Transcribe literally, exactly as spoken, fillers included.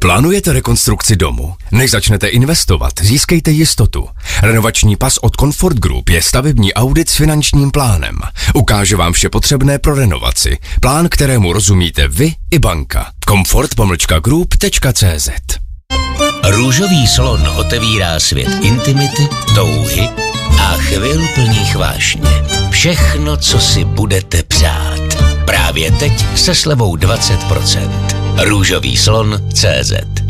Plánujete rekonstrukci domu? Než začnete investovat, získejte jistotu. Renovační pas od Comfort Group je stavební audit s finančním plánem. Ukáže vám vše potřebné pro renovaci. Plán, kterému rozumíte vy i banka. comfort pomlčka group tečka cé zet. Růžový slon otevírá svět intimity, touhy a chvil plných vášně. Všechno, co si budete přát. Právě teď se slevou dvacet procent. Růžový slon tečka cé zet.